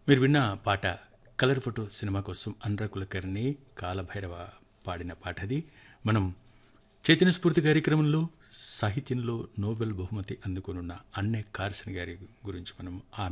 మీరు విన్న పాట కలర్ ఫోటో సినిమా కోసం అనురాగ్ కులకర్ణి కాలభైరవ పాడిన పాట అది. మనం చైతన్య స్ఫూర్తి కార్యక్రమంలో సాహిత్యంలో నోబెల్ బహుమతి అందుకోనున్న అన్నే కార్సన్ గారి గురించి మనం